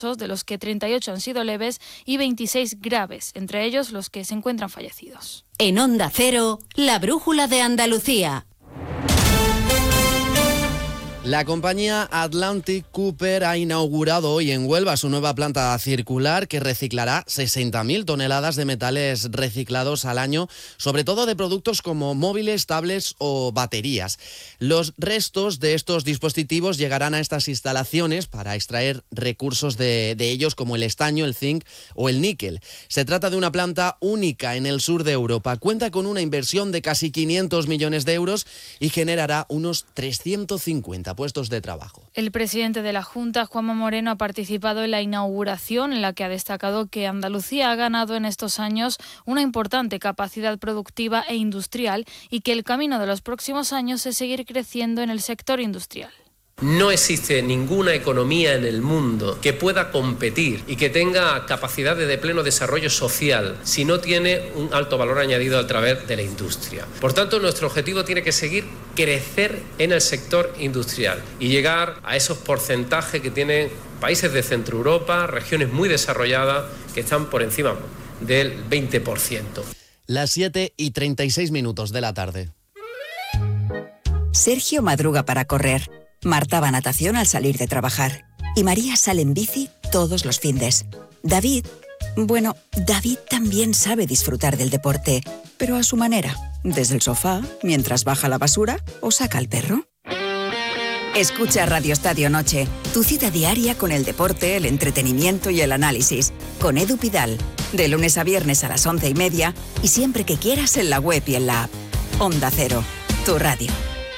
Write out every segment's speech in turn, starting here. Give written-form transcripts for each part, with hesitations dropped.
de los que 38 han sido leves y 26 graves, entre ellos los que se encuentran fallecidos. En Onda Cero, la brújula de Andalucía. La compañía Atlantic Cooper ha inaugurado hoy en Huelva su nueva planta circular que reciclará 60.000 toneladas de metales reciclados al año, sobre todo de productos como móviles, tablets o baterías. Los restos de estos dispositivos llegarán a estas instalaciones para extraer recursos de ellos como el estaño, el zinc o el níquel. Se trata de una planta única en el sur de Europa. Cuenta con una inversión de casi 500 millones de euros y generará unos 350 puestos de trabajo. El presidente de la Junta, Juanma Moreno, ha participado en la inauguración, en la que ha destacado que Andalucía ha ganado en estos años una importante capacidad productiva e industrial y que el camino de los próximos años es seguir creciendo en el sector industrial. No existe ninguna economía en el mundo que pueda competir y que tenga capacidades de pleno desarrollo social si no tiene un alto valor añadido a través de la industria. Por tanto, nuestro objetivo tiene que seguir crecer en el sector industrial y llegar a esos porcentajes que tienen países de Centro Europa, regiones muy desarrolladas que están por encima del 20%. Las 7:36 de la tarde. Sergio madruga para correr. Marta va a natación al salir de trabajar. Y María sale en bici todos los findes. David también sabe disfrutar del deporte, pero a su manera. Desde el sofá, mientras baja la basura o saca al perro. Escucha Radio Estadio Noche, tu cita diaria con el deporte, el entretenimiento y el análisis. Con Edu Pidal, de lunes a viernes a las 11:30 y siempre que quieras en la web y en la app. Onda Cero, tu radio.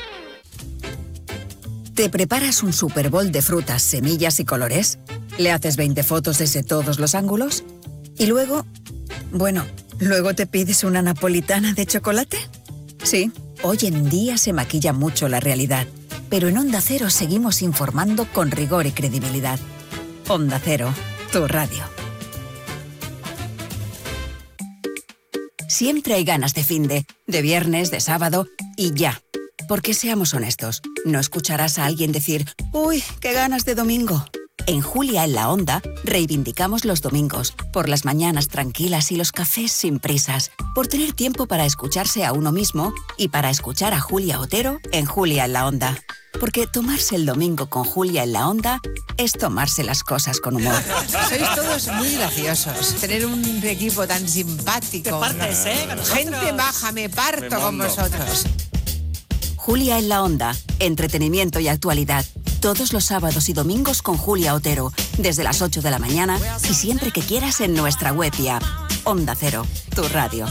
¿Te preparas un Super Bowl de frutas, semillas y colores? ¿Le haces 20 fotos desde todos los ángulos? ¿Y luego te pides una napolitana de chocolate? Sí, hoy en día se maquilla mucho la realidad, pero en Onda Cero seguimos informando con rigor y credibilidad. Onda Cero, tu radio. Siempre hay ganas de finde, de viernes, de sábado y ya. Porque seamos honestos, no escucharás a alguien decir «Uy, qué ganas de domingo». En Julia en la Onda reivindicamos los domingos, por las mañanas tranquilas y los cafés sin prisas, por tener tiempo para escucharse a uno mismo y para escuchar a Julia Otero en Julia en la Onda. Porque tomarse el domingo con Julia en la Onda es tomarse las cosas con humor. Sois todos muy graciosos. Tener un equipo tan simpático. Te partes, ¿no? Gente baja, me parto con vosotros. Julia en la Onda, entretenimiento y actualidad. Todos los sábados y domingos con Julia Otero, desde las 8 de la mañana y siempre que quieras en nuestra web y app. Onda Cero, tu radio.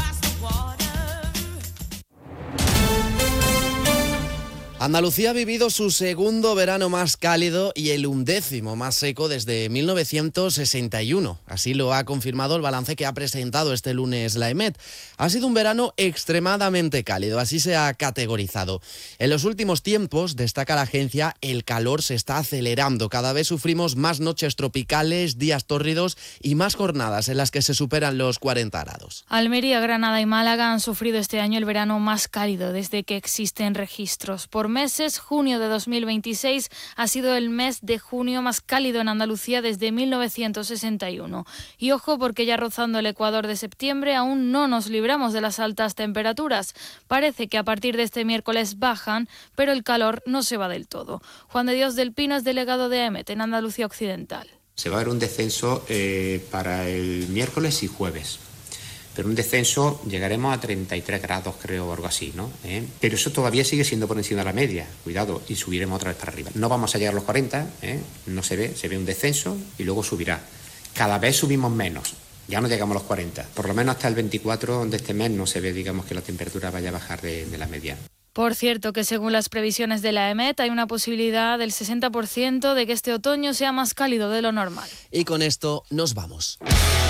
Andalucía ha vivido su segundo verano más cálido y el 11º más seco desde 1961. Así lo ha confirmado el balance que ha presentado este lunes la EMET. Ha sido un verano extremadamente cálido, así se ha categorizado. En los últimos tiempos, destaca la agencia, el calor se está acelerando. Cada vez sufrimos más noches tropicales, días tórridos y más jornadas en las que se superan los 40 grados. Almería, Granada y Málaga han sufrido este año el verano más cálido desde que existen registros. Por meses, junio de 2026 ha sido el mes de junio más cálido en Andalucía desde 1961. Y ojo, porque ya rozando el ecuador de septiembre aún no nos libramos de las altas temperaturas. Parece que a partir de este miércoles bajan, pero el calor no se va del todo. Juan de Dios del Pino es delegado de EMET en Andalucía Occidental. Se va a ver un descenso para el miércoles y jueves. Pero un descenso, llegaremos a 33 grados, creo, o algo así, ¿no? Pero eso todavía sigue siendo por encima de la media, cuidado, y subiremos otra vez para arriba. No vamos a llegar a los 40, no se ve un descenso y luego subirá. Cada vez subimos menos, ya no llegamos a los 40. Por lo menos hasta el 24 de este mes no se ve, digamos, que la temperatura vaya a bajar de la media. Por cierto, que según las previsiones de la EMET hay una posibilidad del 60% de que este otoño sea más cálido de lo normal. Y con esto nos vamos.